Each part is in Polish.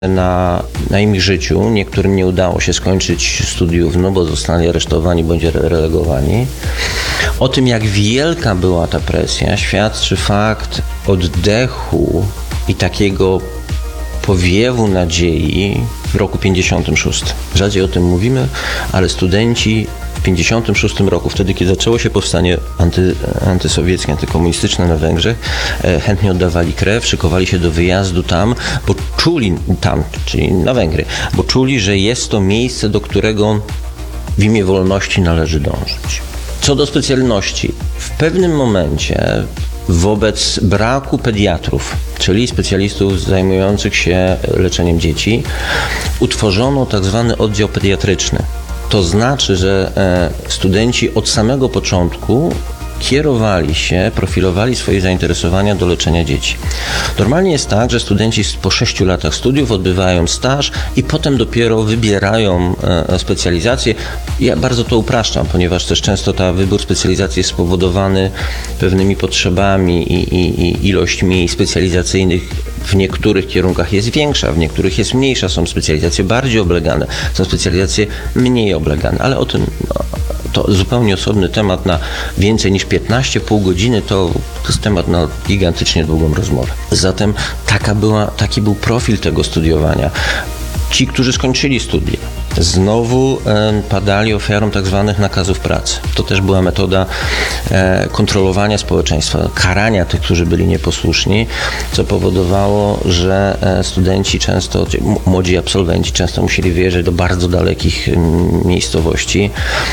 na ich życiu. Niektórym nie udało się skończyć studiów, no bo zostali aresztowani bądź relegowani. O tym, jak wielka była ta presja, świadczy fakt oddechu i takiego powiewu nadziei w roku 56. Rzadziej o tym mówimy, ale studenci w 56 roku, wtedy kiedy zaczęło się powstanie antysowieckie, antykomunistyczne na Węgrzech, chętnie oddawali krew, szykowali się do wyjazdu tam, bo czuli tam, czyli na Węgry, bo czuli, że jest to miejsce, do którego w imię wolności należy dążyć. Co do specjalności, w pewnym momencie wobec braku pediatrów, czyli specjalistów zajmujących się leczeniem dzieci, utworzono tak zwany oddział pediatryczny. To znaczy, że studenci od samego początku kierowali się, profilowali swoje zainteresowania do leczenia dzieci. Normalnie jest tak, że studenci po 6 latach studiów odbywają staż i potem dopiero wybierają specjalizację. Ja bardzo to upraszczam, ponieważ też często wybór specjalizacji jest spowodowany pewnymi potrzebami i ilość miejsc specjalizacyjnych w niektórych kierunkach jest większa, w niektórych jest mniejsza. Są specjalizacje bardziej oblegane, są specjalizacje mniej oblegane, ale o tym to zupełnie osobny temat na więcej niż 15,5 godziny, to jest temat na gigantycznie długą rozmowę. Zatem taki był profil tego studiowania. Ci, którzy skończyli studia, znowu padali ofiarą tak zwanych nakazów pracy. To też była metoda kontrolowania społeczeństwa, karania tych, którzy byli nieposłuszni, co powodowało, że studenci często, młodzi absolwenci często musieli wyjeżdżać do bardzo dalekich miejscowości.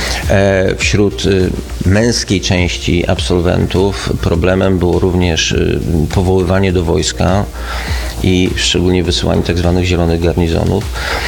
Wśród męskiej części absolwentów problemem było również powoływanie do wojska i szczególnie wysyłanie tak zwanych zielonych garnizonów.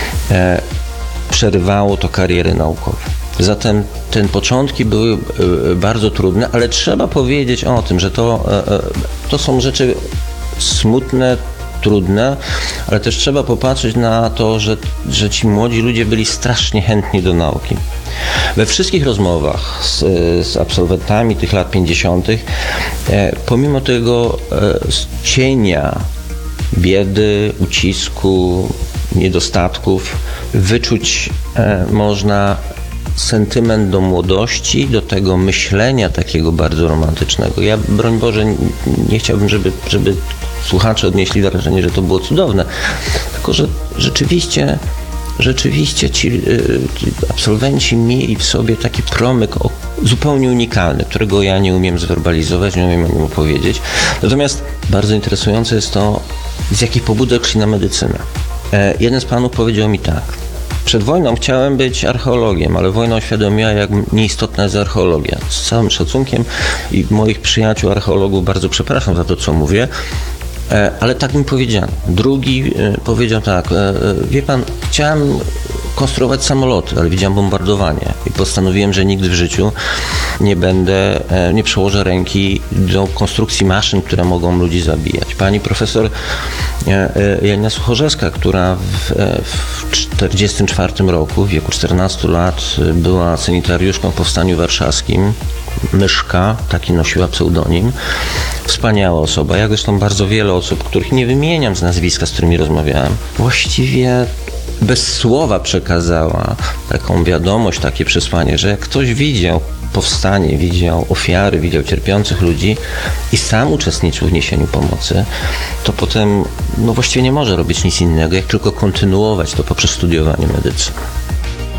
Przerywało to kariery naukowe. Zatem te początki były bardzo trudne, ale trzeba powiedzieć o tym, że to są rzeczy smutne, trudne, ale też trzeba popatrzeć na to, że ci młodzi ludzie byli strasznie chętni do nauki. We wszystkich rozmowach z absolwentami tych lat 50., pomimo tego cienia biedy, ucisku, niedostatków, wyczuć można sentyment do młodości, do tego myślenia takiego bardzo romantycznego. Ja, broń Boże, nie chciałbym, żeby słuchacze odnieśli wrażenie, że to było cudowne, tylko że rzeczywiście ci absolwenci mieli w sobie taki promyk zupełnie unikalny, którego ja nie umiem zwerbalizować, nie umiem o nim opowiedzieć. Natomiast bardzo interesujące jest to, z jakich pobudek szli na medycynę. Jeden z panów powiedział mi tak: przed wojną chciałem być archeologiem, ale wojna uświadomiła, jak nieistotna jest archeologia. Z całym szacunkiem i moich przyjaciół archeologów bardzo przepraszam za to, co mówię, ale tak mi powiedziano. Drugi powiedział tak: wie pan, chciałem konstruować samoloty, ale widziałem bombardowanie i postanowiłem, że nigdy w życiu nie przełożę ręki do konstrukcji maszyn, które mogą ludzi zabijać. Pani profesor Janina Suchorzewska, która w 1944 roku, w wieku 14 lat, była sanitariuszką w Powstaniu Warszawskim, Myszka, taki nosiła pseudonim. Wspaniała osoba, jak zresztą bardzo wiele osób, których nie wymieniam z nazwiska, z którymi rozmawiałem. Właściwie bez słowa przekazała taką wiadomość, takie przesłanie, że jak ktoś widział powstanie, widział ofiary, widział cierpiących ludzi i sam uczestniczył w niesieniu pomocy, to potem właściwie nie może robić nic innego, jak tylko kontynuować to poprzez studiowanie medycyny.